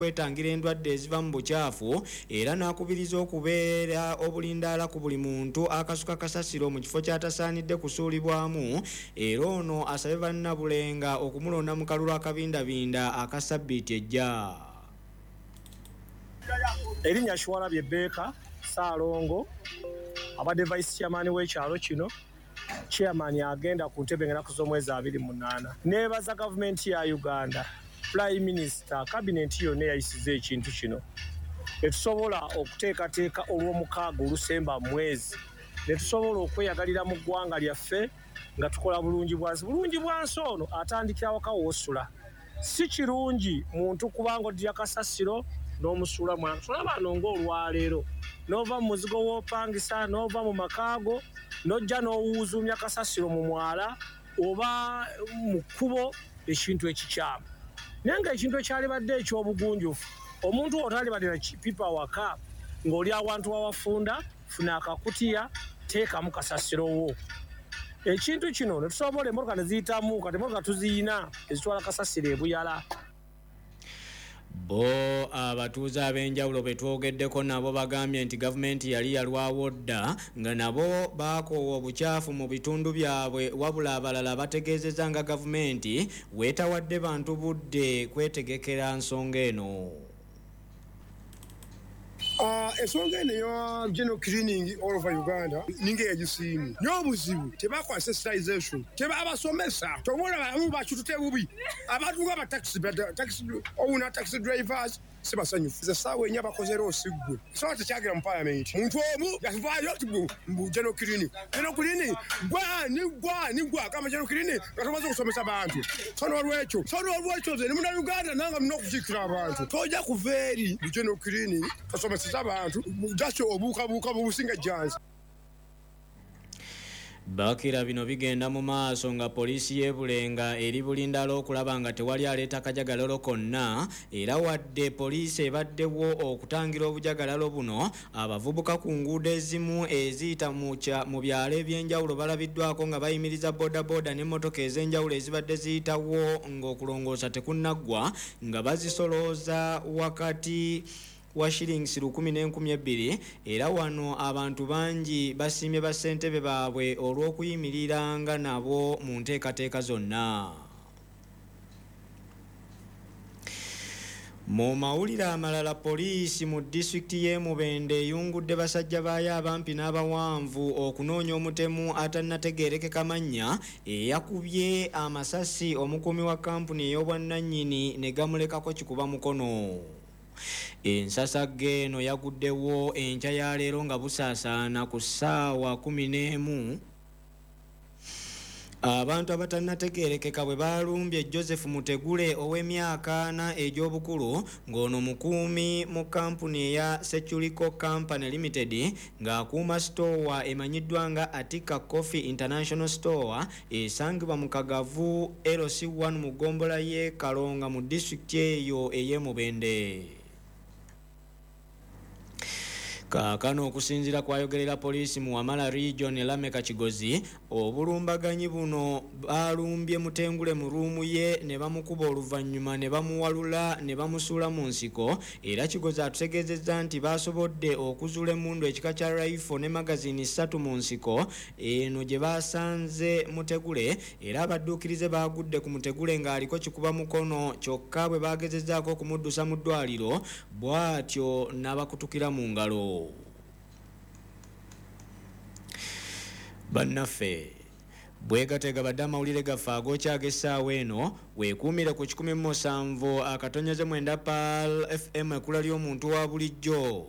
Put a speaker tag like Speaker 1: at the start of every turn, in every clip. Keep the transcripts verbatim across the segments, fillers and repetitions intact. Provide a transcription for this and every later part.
Speaker 1: kwetangira endwadde eziva mu bukyafu era n'akubiriza okubeera obulindaala ku buli muntu akasuka kasasiro mu kifo kyatasaanidde kusuulibwamu. Era ono asabye bannabulenga okumulonda mu kalulu akabindabinda aka sabbiiti ejja.
Speaker 2: Erinnya Shwalabye Beeka Ssaalongo abadde vice chairman w'ekyalo kino, chairman agenda ku ntebe ng'ennaku z'omwezi abiri mu munaana. Neebaza gavumenti ya Uganda, Prime Minister, cabinet yonna eyayisiza ekintu kino ne tusobola okuteekateeka olw'omukaaga olusemba mwezi ne tusobola okweyagalira mu ggwanga lyaffe nga tukola bulungi bwansi. Bulungi bwansi ono atandikira waka w'osula. Si kirungi muntu kubanga oddira kasasiro n'omusuula mwana. Tulaba bano ng'olwaleero n'ova mu muzigo w'opangisa n'ova mu makaago n'ojja n'owuuzumya kasasiro mu mwala oba mu kkubo, ekintu ekikyamu. Naye ng'ekintu ekyalibadde eky'obugunjufu, omuntu otalibadde na kipipa waka ng'oli awantu wawafunda, funa akakutiya teekamu kasasiro wo. Ekintu kino ne tusobola emmotoka ne ziyitamu, kati emmotoka tuziyina ezitwala kasasiro ebuyala.
Speaker 1: Bo abatuuze ab'enjawulo be twogeddeko nabo bagambye nti gavumenti yali yalwawo dda nga nabo baakoowa obukyafu mu bitundu byabwe, wabula abalala bategeezezza nga gavumenti weetawadde bantu budde kwetegekera nsonga eno.
Speaker 3: Uh, ensonga eno ya general cleaning all over Uganda ninga yagisiimu n'obuzibu tebakola sensitization, tebabasomesa. Tomola bamu bakitute bubi abantu nga bataxi taxi owuna taxi drivers sibasanyufu. Essaawa ennya bakozera osigwe so tekyagira mu parliament muntu omu yavaayo tibu mu general cleaning. General cleaning gwa ni gwa ni gwa kama general cleaning nga tomaze okusomesa bantu. So n'olwekyo so n'olwekyo nze muna Uganda nanga muna okukikira abantu tojja kuva eri mu general cleaning tosomesa abantu jacho obuka buka businga jansi.
Speaker 1: Bakira bino bigenda mu maaso nga poliisi y'ebulenga eri bulindala okulaba nga tewali aleeta kajagalalo konna, era wadde poliisi ebaddewo okutangira obujagalalo buno, abavubuka ku nguudo ezimu eziyita mu byalo eby'enjawulo balabiddwako nga bayimiriza bodaboda n'emmotoka ez'enjawulo ezibadde ziyitawo ng'okulongoosa tekunnaggwa nga bazisolooza wakati wa shillings lukumi n'enkumi ebbiri. Era wano abantu bangi basiimye bassentebe baabwe olw'okuyimiriranga nabo mu nteekateeka zonna. Mu mawulire amalala, poliisi mu disitulikiti y'e Mubende eyungudde basajja baayo abampi n'abawanvu okunoonya omutemu atannategeerekeka mannya eyakubye amasasi omukuumi wa kampuni ey'obwannannyini ne gamulekako kikuba mukono. Ensasagge eno yaguddewo enkya ya leero nga busaasaana ku ssaawa kumi n'emu. Abantu abatannategeerekeka bwe balumbye Joseph Mutegule ow'emyaka ana egy'obukulu ng'ono mukuumi mu kampuni eya Securico Company Limited ng'akuuma store emanyiddwa nga Atika Coffee International Store esangibwa mu Kagavu L C one mu ggombolola y'e Kalonga mu disitulikiti eyo ey'e Mubende. Kaakano okusinziira kwayogerera poliisi mu Wamala Region Lameka Kigozi, obulumbaganyi buno balumbye Mutengule mu ruumu ye ne bamukuba oluvannyuma ne bamuwalula ne bamusuula mu nsiko. Era Kigozi atutegeezezza nti baasobodde okuzuula emmundu ekika kya rifle ne magazini ssatu mu nsiko eno gye baasanze Mutegule, era abadduukirize baagudde ku Mutegule ng'aliko kikuba mukono, kyokka bwe baagezezzaako okumuddusa mu ddwaliro bw'atyo n'abakutukira mu ngalo. Bannaffe bwegatega badde amawulire gaffe ag'okyaga essaawa eno, weekuumire ku kikumi mu musanvu akatonnyeze mwenda Pal F M ekkula ly'omuntu wa bulijjo.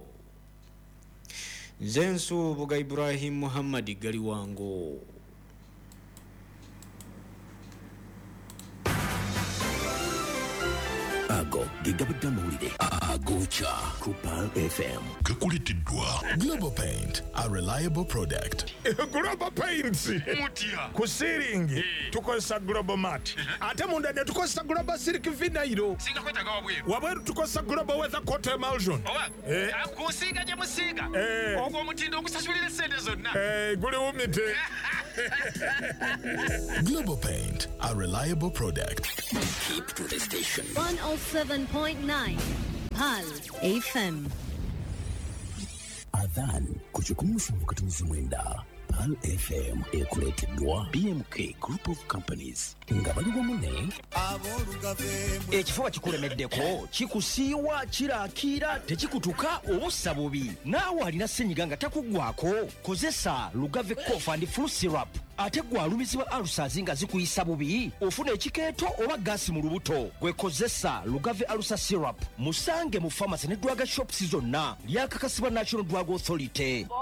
Speaker 1: Nze Nsuubuga Ibrahim Muhammad Galiwango.
Speaker 4: Ago gigabadde amawulire ag'okya ku Pal F M
Speaker 5: gakulitiddwa Global Paint, a reliable product.
Speaker 6: Global Paints
Speaker 5: Mutia
Speaker 6: ku ceiling tukozesa Global Mat, ate munda ne tukozesa Global Silk Vinyl.
Speaker 5: singa kwetaga wabweru
Speaker 6: Wabweru tukozesa Global Weather Coat Emulsion.
Speaker 5: owa
Speaker 6: Eh.
Speaker 5: akusiiga gye musiiga
Speaker 6: Eh.
Speaker 5: ogwo omutindo ogusasulira sente zonna.
Speaker 6: Eh, guli wumite.
Speaker 5: Global Paint, a reliable product.
Speaker 4: keep to the station
Speaker 7: one oh seven point nine Pal F M.
Speaker 4: Adhan kuchukumufu mkatumizi mwenda Pal F M ekuleteddwa B M K Group of Companies nga bali bamune
Speaker 8: ekifuba kikulemeddeko kikusiiwa kiraakira tekikutuka obussa bubi naawe alina ssenyiga nga takuggwako kozesa Lugave Cough and Flu Syrup ate gwe alumizibwa alusazi nga zikuyisa bubi ofuna ekikeeto oba gaasi mu lubuto gwe kozesa Lugave Alusa Syrup musange mu pharmacy ne drug shops zonna lyakakasibwa National Drug Authority.